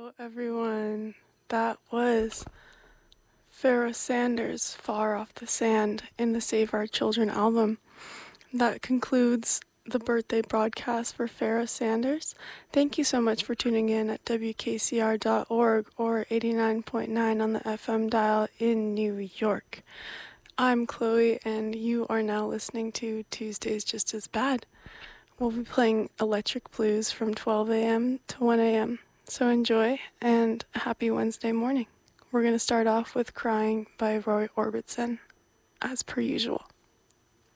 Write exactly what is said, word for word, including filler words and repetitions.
Hello, everyone. That was Pharoah Sanders, Far Off the Sand, in the Save Our Children album. That concludes the birthday broadcast for Pharoah Sanders. Thank you so much for tuning in at W K C R dot org or eighty-nine point nine on the F M dial in New York. I'm Chloe, and you are now listening to Tuesdays Just As Bad. We'll be playing Electric Blues from twelve a.m. to one a.m. So enjoy, and happy Wednesday morning. We're going to start off with Crying by Roy Orbison, as per usual.